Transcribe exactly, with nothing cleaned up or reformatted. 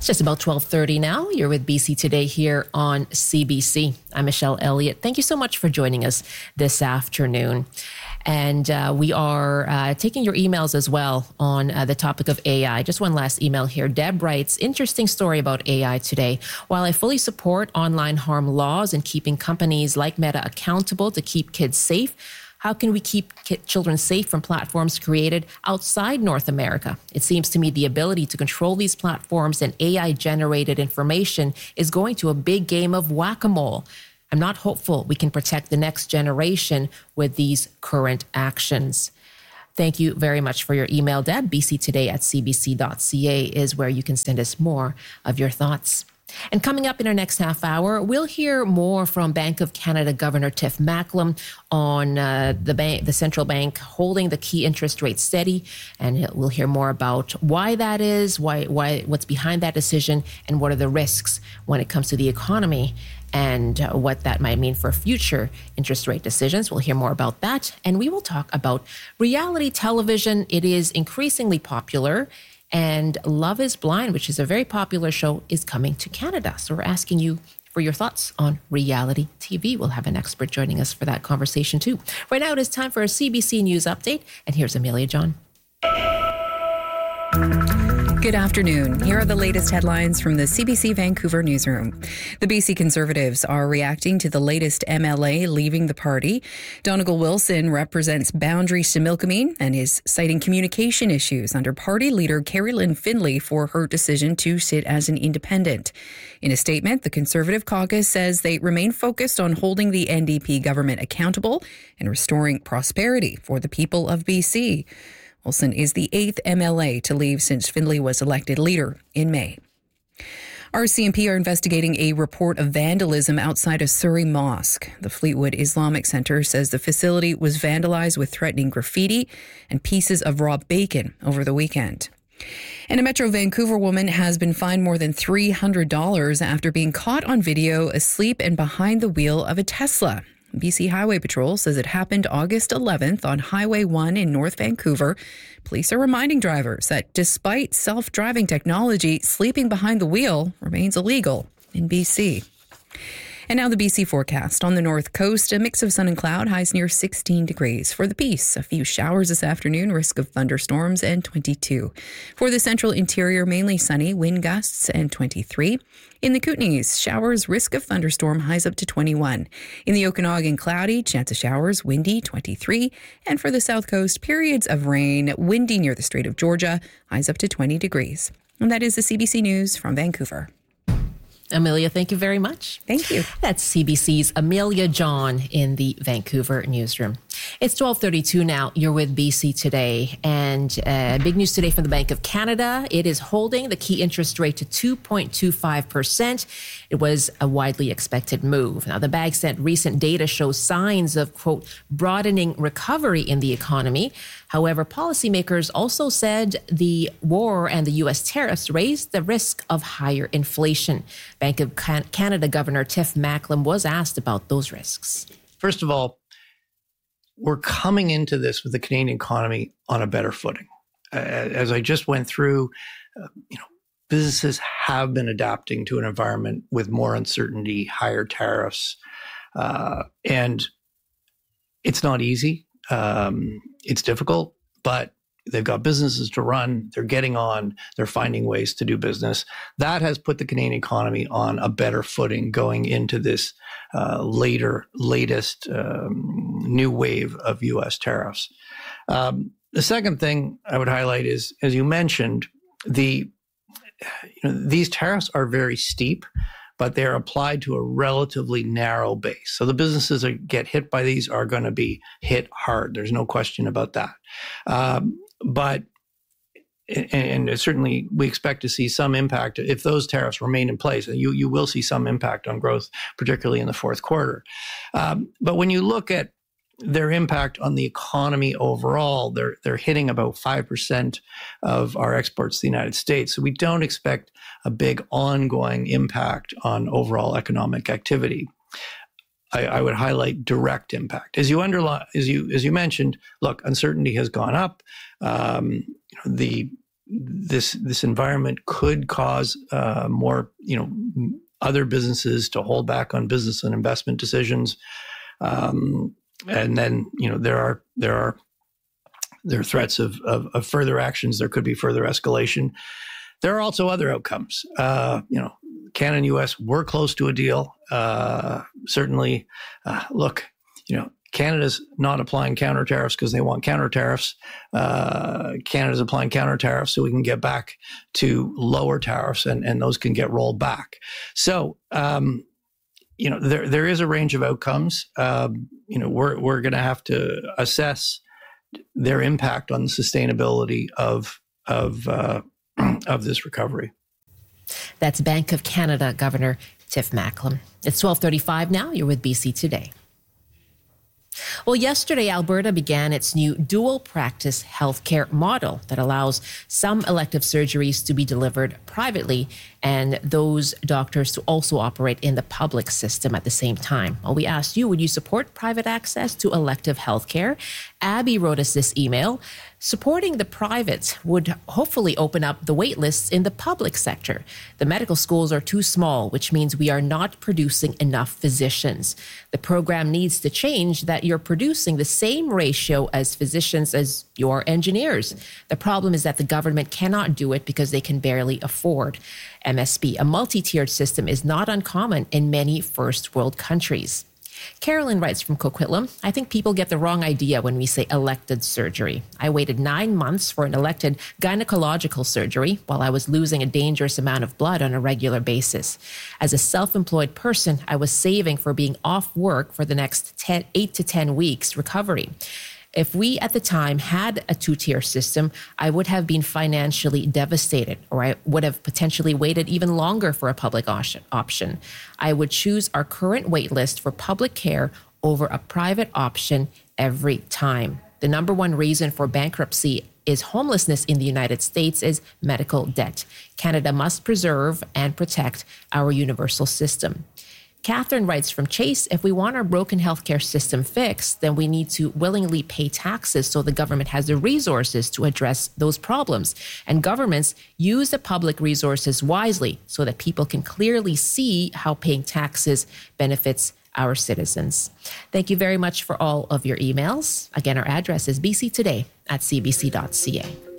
It's just about twelve thirty now. You're with B C Today here on C B C. I'm Michelle Elliott. Thank you so much for joining us this afternoon. And uh, we are uh, taking your emails as well on uh, the topic of A I. Just one last email here. Deb writes, interesting story about A I today. While I fully support online harm laws and keeping companies like Meta accountable to keep kids safe, how can we keep children safe from platforms created outside North America? It seems to me the ability to control these platforms and A I-generated information is going to a big game of whack-a-mole. I'm not hopeful we can protect the next generation with these current actions. Thank you very much for your email, Deb. B C Today at c b c dot c a is where you can send us more of your thoughts. And coming up in our next half hour, we'll hear more from Bank of Canada Governor Tiff Macklem on uh, the bank, the central bank holding the key interest rate steady. And we'll hear more about why that is, why, why, what's behind that decision, and what are the risks when it comes to the economy and uh, what that might mean for future interest rate decisions. We'll hear more about that. And we will talk about reality television. It is increasingly popular. And Love is Blind, which is a very popular show, is coming to Canada. So we're asking you for your thoughts on reality T V. We'll have an expert joining us for that conversation too. Right now it is time for a C B C News update. And here's Amelia John. Good afternoon. Here are the latest headlines from the C B C Vancouver newsroom. The B C Conservatives are reacting to the latest M L A leaving the party. Donegal Wilson represents Boundary Similkameen and is citing communication issues under party leader Carrie Lynn Findlay for her decision to sit as an independent. In a statement, the Conservative caucus says they remain focused on holding the N D P government accountable and restoring prosperity for the people of B C. Wilson is the eighth M L A to leave since Findlay was elected leader in May. R C M P are investigating a report of vandalism outside a Surrey mosque. The Fleetwood Islamic Centre says the facility was vandalized with threatening graffiti and pieces of raw bacon over the weekend. And a Metro Vancouver woman has been fined more than three hundred dollars after being caught on video asleep and behind the wheel of a Tesla. B C Highway Patrol says it happened August eleventh on Highway one in North Vancouver. Police are reminding drivers that despite self-driving technology, sleeping behind the wheel remains illegal in B C. And now the B C forecast. On the north coast, a mix of sun and cloud, highs near sixteen degrees. For the Peace, a few showers this afternoon, risk of thunderstorms, and twenty-two. For the central interior, mainly sunny, wind gusts, and twenty-three. In the Kootenays, showers, risk of thunderstorm, highs up to twenty-one. In the Okanagan, cloudy, chance of showers, windy, twenty-three. And for the south coast, periods of rain, windy near the Strait of Georgia, highs up to twenty degrees. And that is the C B C News from Vancouver. Amelia, thank you very much. Thank you. That's C B C's Amelia John in the Vancouver newsroom. It's twelve thirty-two now. You're with B C Today. And uh, big news today from the Bank of Canada. It is holding the key interest rate to two point two five percent. It was a widely expected move. Now, the bank said recent data shows signs of, quote, broadening recovery in the economy. However, policymakers also said the war and the U S tariffs raised the risk of higher inflation. Bank of Canada Governor Tiff Macklem was asked about those risks. First of all, we're coming into this with the Canadian economy on a better footing. Uh, as I just went through, uh, you know, businesses have been adapting to an environment with more uncertainty, higher tariffs, uh, and it's not easy. Um, it's difficult, but they've got businesses to run. They're getting on. They're finding ways to do business. That has put the Canadian economy on a better footing going into this uh, later, latest um, new wave of U S tariffs. Um, the second thing I would highlight is, as you mentioned, the you know, these tariffs are very steep, but they're applied to a relatively narrow base. So the businesses that get hit by these are going to be hit hard. There's no question about that. Um, but, and, and certainly we expect to see some impact if those tariffs remain in place. You, you will see some impact on growth, particularly in the fourth quarter. Um, but when you look at their impact on the economy overall, they're they're hitting about five percent of our exports to the United States. So we don't expect a big ongoing impact on overall economic activity. I, I would highlight direct impact. As you underline, as you as you mentioned, look, uncertainty has gone up. Um, you know, the this this environment could cause uh, more, you know, other businesses to hold back on business and investment decisions, um, and then you know there are there are there are threats of, of of further actions. There could be further escalation. There are also other outcomes. Uh, you know, Canada and U S were close to a deal. Uh, certainly, uh, look, you know. Canada's not applying counter tariffs because they want counter tariffs. Uh, Canada's applying counter tariffs so we can get back to lower tariffs, and, and those can get rolled back. So, um, you know, there there is a range of outcomes. Um, you know, we're we're going to have to assess their impact on the sustainability of of uh, of this recovery. That's Bank of Canada Governor Tiff Macklem. It's twelve thirty-five now. You're with B C Today. Well, yesterday, Alberta began its new dual practice healthcare model that allows some elective surgeries to be delivered privately and those doctors to also operate in the public system at the same time. Well, we asked you, would you support private access to elective healthcare? Abby wrote us this email. Supporting the private would hopefully open up the wait lists in the public sector. The medical schools are too small, which means we are not producing enough physicians. The program needs to change that you're producing the same ratio as physicians as your engineers. The problem is that the government cannot do it because they can barely afford M S P. A multi-tiered system is not uncommon in many first world countries. Carolyn writes from Coquitlam, I think people get the wrong idea when we say elected surgery. I waited nine months for an elected gynecological surgery while I was losing a dangerous amount of blood on a regular basis. As a self-employed person, I was saving for being off work for the next ten, eight to ten weeks recovery. If we at the time had a two-tier system, I would have been financially devastated, or I would have potentially waited even longer for a public option. I would choose our current wait list for public care over a private option every time. The number one reason for bankruptcy is homelessness in the United States is medical debt. Canada must preserve and protect our universal system. Catherine writes from Chase, if we want our broken healthcare system fixed, then we need to willingly pay taxes so the government has the resources to address those problems. And governments use the public resources wisely so that people can clearly see how paying taxes benefits our citizens. Thank you very much for all of your emails. Again, our address is b c today at c b c dot c a.